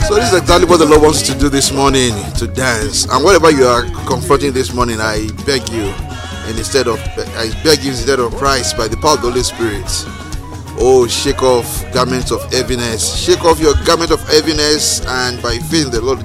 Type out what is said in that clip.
So this is exactly what the Lord wants to do this morning, to dance. And whatever you are confronting this morning, I beg you, instead of Christ, by the power of the Holy Spirit. Oh, shake off garments of heaviness. Shake off your garment of heaviness, and by faith in the Lord